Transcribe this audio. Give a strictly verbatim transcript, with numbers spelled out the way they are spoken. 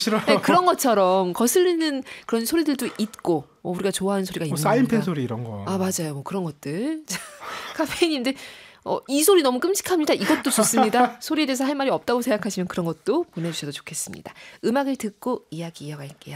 싫어요. 네, 그런 것처럼 거슬리는 그런 소리들도 있고 뭐 우리가 좋아하는 소리가 뭐 있는 사인펜 소리 이런 거. 아 맞아요. 뭐 그런 것들. 카페인인데 어, 이 소리 너무 끔찍합니다. 이것도 좋습니다. 소리에 대해서 할 말이 없다고 생각하시면 그런 것도 보내주셔도 좋겠습니다. 음악을 듣고 이야기 이어갈게요.